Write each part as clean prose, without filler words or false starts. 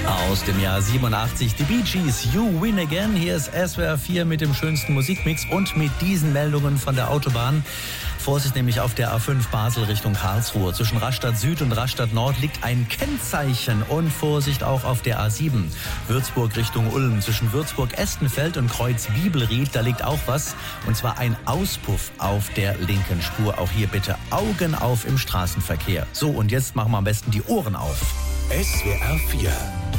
Aus dem Jahr 87, die Bee Gees, You Win Again. Hier ist SWR 4 mit dem schönsten Musikmix und mit diesen Meldungen von der Autobahn. Vorsicht nämlich auf der A5 Basel Richtung Karlsruhe. Zwischen Rastatt Süd und Rastatt Nord liegt ein Kennzeichen. Und Vorsicht auch auf der A7 Würzburg Richtung Ulm. Zwischen Würzburg-Estenfeld und Kreuz Bibelried, da liegt auch was. Und zwar ein Auspuff auf der linken Spur. Auch hier bitte Augen auf im Straßenverkehr. So, und jetzt machen wir am besten die Ohren auf. SWR 4.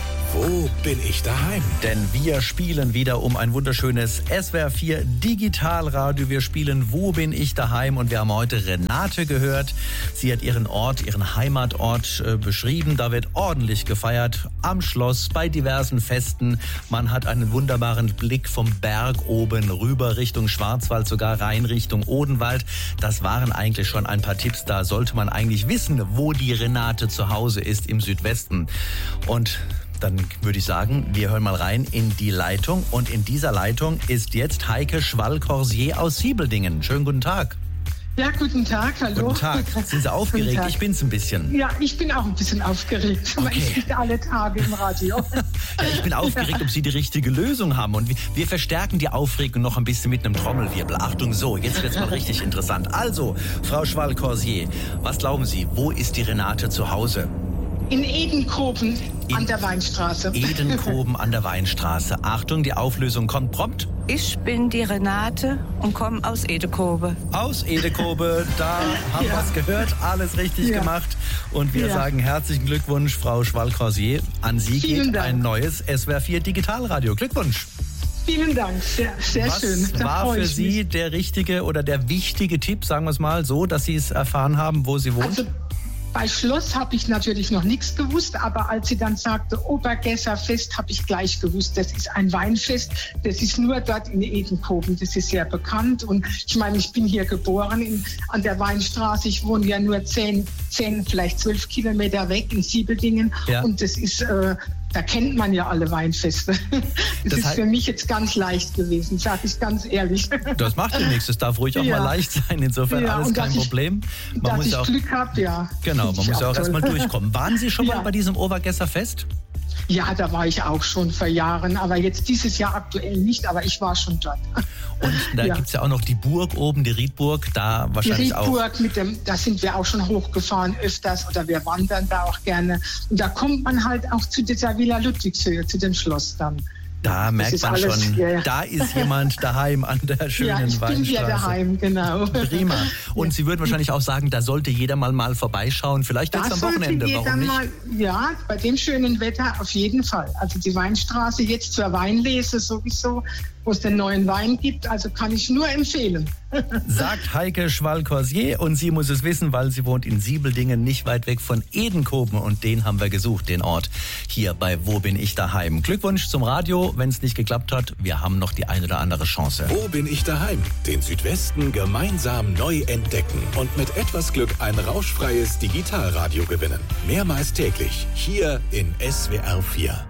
Wo bin ich daheim? Denn wir spielen wieder um ein wunderschönes SWR 4 Digitalradio. Wir spielen Wo bin ich daheim? Und wir haben heute Renate gehört. Sie hat ihren Ort, ihren Heimatort beschrieben. Da wird ordentlich gefeiert am Schloss, bei diversen Festen. Man hat einen wunderbaren Blick vom Berg oben rüber Richtung Schwarzwald, sogar rein Richtung Odenwald. Das waren eigentlich schon ein paar Tipps. Da sollte man eigentlich wissen, wo die Renate zu Hause ist im Südwesten. Und dann würde ich sagen, wir hören mal rein in die Leitung. Und in dieser Leitung ist jetzt Heike Schwall-Corsier aus Siebeldingen. Schönen guten Tag. Ja, guten Tag, hallo. Guten Tag. Sind Sie aufgeregt? Ich bin's ein bisschen. Ja, ich bin auch ein bisschen aufgeregt. Aber ich sitze alle Tage im Radio. Ja, ich bin aufgeregt, ob Sie die richtige Lösung haben. Und wir verstärken die Aufregung noch ein bisschen mit einem Trommelwirbel. Achtung, so, jetzt wird's mal richtig interessant. Also, Frau Schwall-Corsier, was glauben Sie, wo ist die Renate zu Hause? In Edenkoben an der Weinstraße. Edenkoben an der Weinstraße. Achtung, die Auflösung kommt prompt. Ich bin die Renate und komme aus Edekobe. Aus Edekobe, da haben wir es gehört, alles richtig gemacht. Und wir sagen herzlichen Glückwunsch, Frau Schwall-Corsier. An Sie geht ein neues SWR 4 Digitalradio. Glückwunsch. Vielen Dank, sehr schön. Was war für Sie der richtige oder der wichtige Tipp, sagen wir es mal so, dass Sie es erfahren haben, wo Sie wohnt? Also, bei Schloss habe ich natürlich noch nichts gewusst, aber als sie dann sagte Obergesserfest, habe ich gleich gewusst, das ist ein Weinfest. Das ist nur dort in Edenkoben, das ist sehr bekannt. Und ich meine, ich bin hier geboren an der Weinstraße. Ich wohne ja nur 10, vielleicht 12 Kilometer weg in Siebeldingen. Ja. Und das ist... Da kennt man ja alle Weinfeste. Das ist für mich jetzt ganz leicht gewesen, sage ich ganz ehrlich. Das macht ja nichts, es darf ruhig auch mal leicht sein, insofern alles kein Problem. Man muss ja auch Glück habe, ja. Genau, man muss ja auch erstmal durchkommen. Waren Sie schon mal bei diesem Obergesserfest? Ja, da war ich auch schon vor Jahren, aber jetzt dieses Jahr aktuell nicht, aber ich war schon dort. Und da gibt's ja auch noch die Burg oben, die Riedburg, da wahrscheinlich auch. Die Riedburg, da sind wir auch schon hochgefahren öfters oder wir wandern da auch gerne. Und da kommt man halt auch zu dieser Villa Ludwigshöhe, zu dem Schloss dann. Da merkt man alles, schon, da ist jemand daheim an der schönen Weinstraße. Ja, ich bin hier daheim, genau. Prima. Und Sie würden wahrscheinlich auch sagen, da sollte jeder mal vorbeischauen, vielleicht jetzt am Wochenende, warum nicht? Ja, bei dem schönen Wetter auf jeden Fall. Also die Weinstraße jetzt zur Weinlese sowieso, wo es den neuen Wein gibt, also kann ich nur empfehlen. Sagt Heike Schwall-Corsier und sie muss es wissen, weil sie wohnt in Siebeldingen, nicht weit weg von Edenkoben und den haben wir gesucht, den Ort hier bei Wo bin ich daheim. Glückwunsch zum Radio, wenn es nicht geklappt hat, wir haben noch die eine oder andere Chance. Wo bin ich daheim? Den Südwesten gemeinsam neu entdecken und mit etwas Glück ein rauschfreies Digitalradio gewinnen. Mehrmals täglich hier in SWR 4.